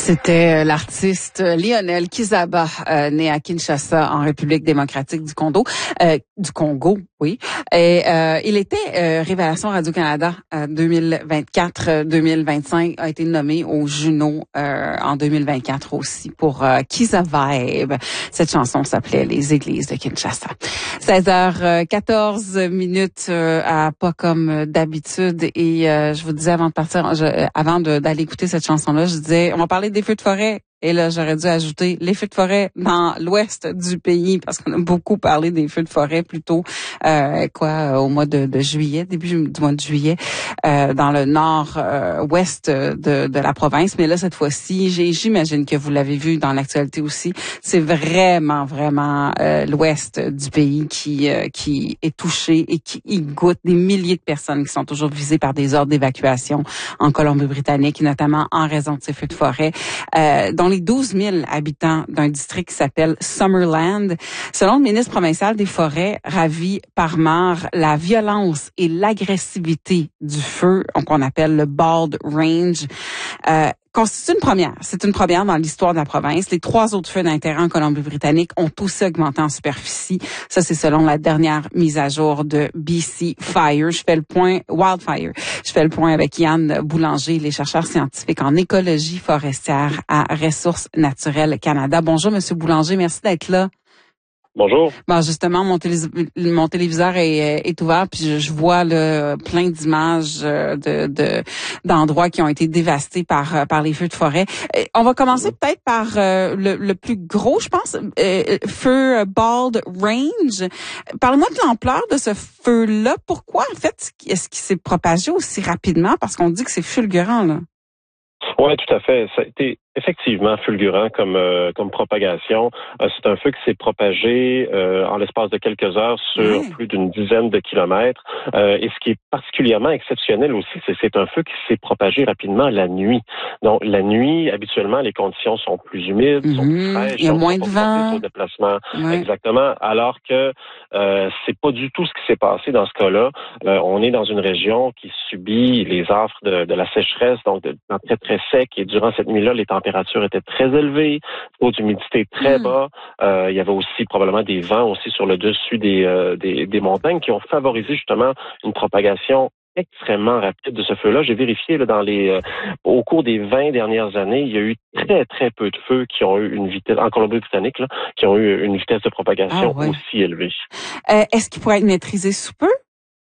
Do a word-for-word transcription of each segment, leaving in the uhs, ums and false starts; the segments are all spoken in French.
C'était l'artiste Lionel Kizaba, euh, né à Kinshasa, en République démocratique du Congo, euh, du Congo, oui. Et euh, il était euh, Révélation Radio-Canada euh, deux mille vingt-quatre deux mille vingt-cinq, a été nommé au Juno euh, en deux mille vingt-quatre aussi pour euh, Kizavibe. Cette chanson s'appelait Les Églises de Kinshasa. seize heures quatorze minutes euh, à pas comme d'habitude. Et euh, je vous disais avant de partir, je, avant de, d'aller écouter cette chanson-là, je disais, on va parler des feux de forêt. Et là, j'aurais dû ajouter les feux de forêt dans l'ouest du pays, parce qu'on a beaucoup parlé des feux de forêt plutôt euh, quoi au mois de, de juillet, début du mois de juillet, euh, dans le nord-ouest euh, de, de la province. Mais là, cette fois-ci, j'ai, j'imagine que vous l'avez vu dans l'actualité aussi, c'est vraiment, vraiment euh, l'ouest du pays qui euh, qui est touché et qui y goûte. Des milliers de personnes qui sont toujours visées par des ordres d'évacuation en Colombie-Britannique, notamment en raison de ces feux de forêt. Euh, dont les douze mille habitants d'un district qui s'appelle Summerland. Selon le ministre provincial des Forêts, Ravi Parmar, la violence et l'agressivité du feu, qu'on appelle le Bald Range, euh, constitue une première. C'est une première dans l'histoire de la province. Les trois autres feux d'intérêt en Colombie-Britannique ont aussi augmenté en superficie. Ça, c'est selon la dernière mise à jour de B C Fire. Je fais le point, Wildfire. Je fais le point avec Yann Boulanger, les chercheurs scientifiques en écologie forestière à Ressources naturelles Canada. Bonjour, Monsieur Boulanger. Merci d'être là. Bonjour. Bon, justement, mon, télé, mon téléviseur est, est ouvert, puis je, je vois là, plein d'images de, de d'endroits qui ont été dévastés par par les feux de forêt. On va commencer peut-être par euh, le, le plus gros, je pense, euh, feu Bald Range. Parlez-moi de l'ampleur de ce feu-là. Pourquoi, en fait, est-ce qu'il s'est propagé aussi rapidement? Parce qu'on dit que c'est fulgurant, là. Oui, tout à fait. Ça a été effectivement fulgurant comme euh, comme propagation. Euh, c'est un feu qui s'est propagé euh, en l'espace de quelques heures sur Oui. plus d'une dizaine de kilomètres. Euh, et ce qui est particulièrement exceptionnel aussi, c'est c'est un feu qui s'est propagé rapidement la nuit. Donc la nuit, habituellement, les conditions sont plus humides, Mm-hmm. sont plus fraîches, il y a donc moins sont de pas propices vent. au déplacement. Oui. Exactement. Alors que euh, c'est pas du tout ce qui s'est passé dans ce cas-là. Euh, on est dans une région qui subit les affres de, de la sécheresse, donc de, de très très sec. Et durant cette nuit-là, les températures étaient très élevées, taux d'humidité très Mm. bas. Euh, il y avait aussi probablement des vents aussi sur le dessus des, euh, des, des montagnes qui ont favorisé justement une propagation extrêmement rapide de ce feu-là. J'ai vérifié là, dans les euh, au cours des vingt dernières années, il y a eu très très peu de feux qui ont eu une vitesse en Colombie-Britannique là, qui ont eu une vitesse de propagation Ah, ouais. aussi élevée. Euh, est-ce qu'il pourrait être maîtrisé sous peu?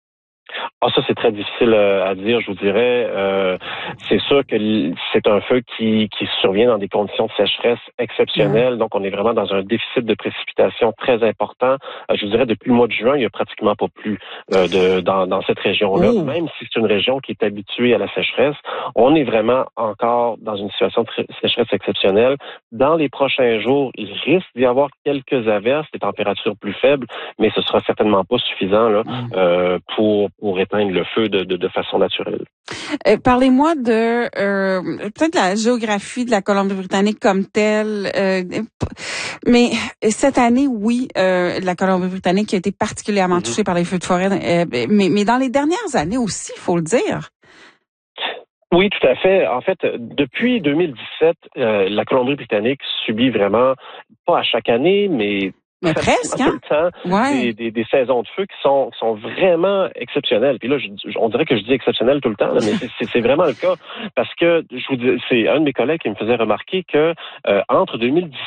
Ah, ça, c'est très difficile euh, à dire, je vous dirais. Euh, c'est sûr que c'est un feu qui, qui survient dans des conditions de sécheresse exceptionnelles. Mmh. Donc, on est vraiment dans un déficit de précipitation très important. Euh, je vous dirais, depuis le mois de juin, il n'y a pratiquement pas plu euh, de, dans, dans cette région-là. Oh. Même si c'est une région qui est habituée à la sécheresse, on est vraiment encore dans une situation de sécheresse exceptionnelle. Dans les prochains jours, il risque d'y avoir quelques averses, des températures plus faibles, mais ce sera certainement pas suffisant là, mmh. euh, pour pour éteindre le feu de, de, de façon naturelle. Euh, parlez-moi de euh, peut-être la géographie de la Colombie-Britannique comme telle. Euh, mais cette année, oui, euh, la Colombie-Britannique a été particulièrement mm-hmm. touchée par les feux de forêt. Euh, mais, mais dans les dernières années aussi, il faut le dire. Oui, tout à fait. En fait, depuis deux mille dix-sept, euh, la Colombie-Britannique subit vraiment, pas à chaque année, mais Mais presque, hein? Tout le temps, ouais. des, des, des saisons de feu qui sont, qui sont vraiment exceptionnelles. Puis là, je, on dirait que je dis exceptionnel tout le temps, là, mais c'est, c'est vraiment le cas. Parce que, je vous dis, c'est un de mes collègues qui me faisait remarquer que euh, entre deux mille dix